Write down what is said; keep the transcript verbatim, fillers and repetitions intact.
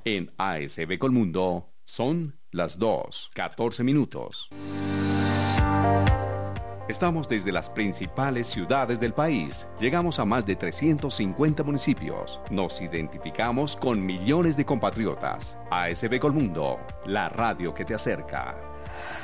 En A S B Colmundo son las dos, catorce minutos. Estamos desde las principales ciudades del país. Llegamos a más de trescientos cincuenta municipios. Nos identificamos con millones de compatriotas. A S B Colmundo, la radio que te acerca.